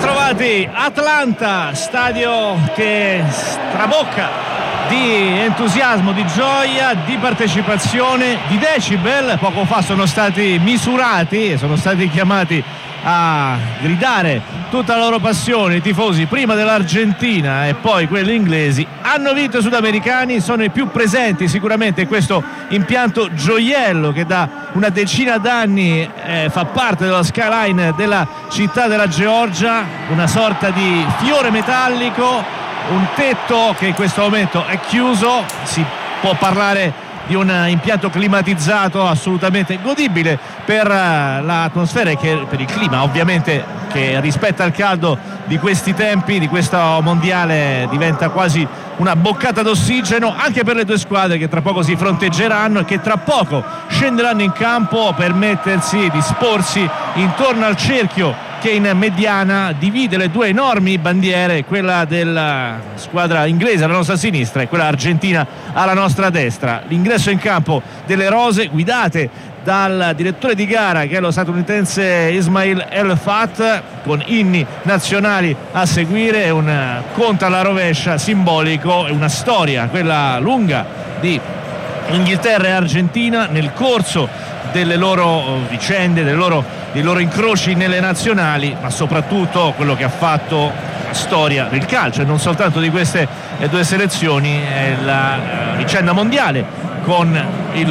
Bentrovati, Atlanta, stadio che strabocca di entusiasmo, di gioia, di partecipazione, di decibel. Poco fa sono stati misurati e sono stati chiamati a gridare tutta la loro passione i tifosi prima dell'Argentina e poi quelli inglesi. Hanno vinto i sudamericani, sono i più presenti sicuramente in questo impianto gioiello che da una decina d'anni fa parte della skyline della città della Georgia, una sorta di fiore metallico, un tetto che in questo momento è chiuso. Si può parlare di un impianto climatizzato assolutamente godibile per l'atmosfera e per il clima, ovviamente, che rispetto al caldo di questi tempi, di questo mondiale, diventa quasi una boccata d'ossigeno anche per le due squadre che tra poco si fronteggeranno e che tra poco scenderanno in campo per mettersi, disporsi intorno al cerchio che in mediana divide le due enormi bandiere, quella della squadra inglese alla nostra sinistra e quella argentina alla nostra destra. L'ingresso in campo delle rose guidate dal direttore di gara, che è lo statunitense Ismail El Fat, con inni nazionali a seguire, un conto alla rovescia simbolico e una storia, quella lunga, di Inghilterra e Argentina nel corso delle loro vicende, dei loro incroci nelle nazionali, ma soprattutto quello che ha fatto la storia del calcio e non soltanto di queste due selezioni è la vicenda mondiale con il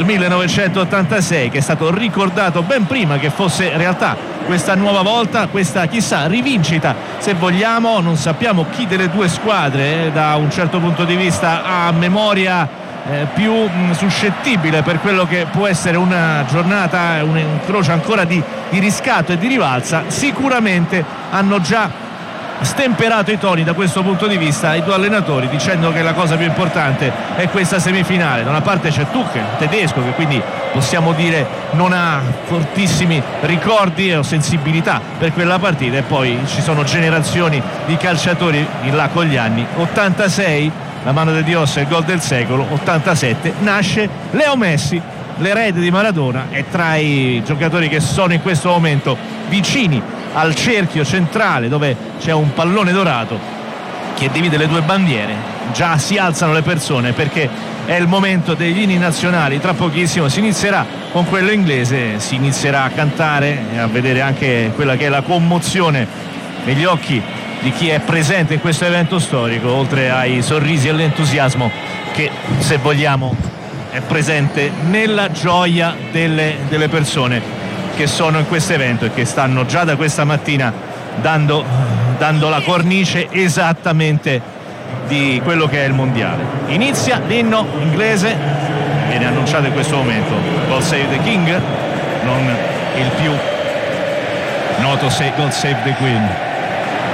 1986, che è stato ricordato ben prima che fosse realtà questa nuova volta, questa chissà rivincita, se vogliamo. Non sappiamo chi delle due squadre da un certo punto di vista ha memoria più suscettibile per quello che può essere una giornata, un incrocio ancora di riscatto e di rivalsa. Sicuramente hanno già stemperato i toni da questo punto di vista i due allenatori, dicendo che la cosa più importante è questa semifinale. Da una parte c'è Tuchel, tedesco, che quindi possiamo dire non ha fortissimi ricordi o sensibilità per quella partita, e poi ci sono generazioni di calciatori in là con gli anni. 86 la mano di Dios è il gol del secolo, 87 nasce Leo Messi, l'erede di Maradona, e tra i giocatori che sono in questo momento vicini al cerchio centrale dove c'è un pallone dorato che divide le due bandiere, già si alzano le persone perché è il momento degli inni nazionali. Tra pochissimo si inizierà con quello inglese, si inizierà a cantare e a vedere anche quella che è la commozione negli occhi di chi è presente in questo evento storico, oltre ai sorrisi e all'entusiasmo che, se vogliamo, è presente nella gioia delle persone che sono in questo evento e che stanno già da questa mattina dando la cornice esattamente di quello che è il mondiale. Inizia l'inno inglese, viene annunciato in questo momento God Save the King, non il più noto God Save the Queen.